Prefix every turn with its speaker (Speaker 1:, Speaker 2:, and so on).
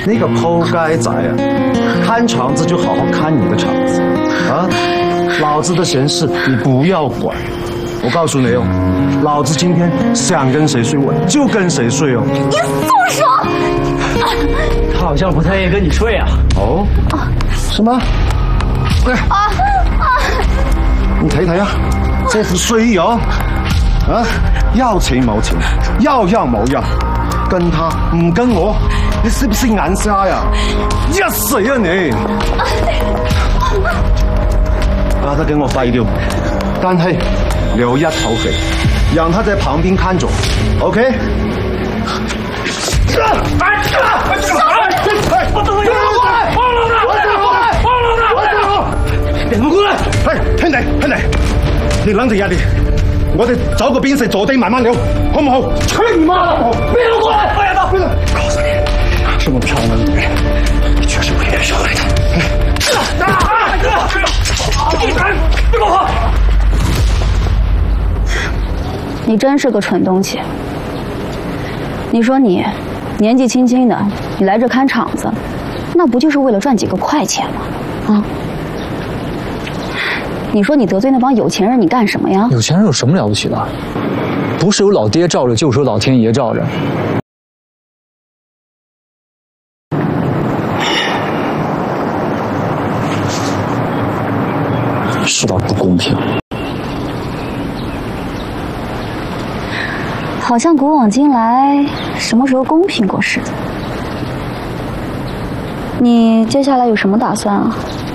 Speaker 1: 那个剖该仔啊，看场子就好好看你的场子啊！老子的闲事你不要管。我告诉你哦，老子今天想跟谁睡我就跟谁睡哦。
Speaker 2: 你松手！
Speaker 3: 他好像不太愿意跟你睡啊。
Speaker 1: 哦，是嗎？你睇睇啊，這副睡衣哦，啊，要錢冇錢，要藥冇藥，跟他唔跟我，你是不是眼瞎呀？一死啊你！把他給我廢掉，但係留一口肥，讓他在旁邊看着 ，OK？ 兄弟，你冷靜一啲，我哋找個邊食坐低慢慢聊，好唔好？去你媽的！別過來！快點到！告訴你，這麼漂亮的女人，你絕對不應該傷害她。別給我跑！
Speaker 2: 你真是個蠢東西！你說你年紀輕輕的，你來這看場子，那不就是為了賺幾個快錢嗎？啊！你說你得罪那幫有錢人，你幹什麼呀？
Speaker 3: 有錢人有什麼了不起的？不是有老爹罩着，就是有老天爺罩着。是吧？不公平。
Speaker 2: 好像古往今來，什麼時候公平過似的？你接下來有什麼打算啊？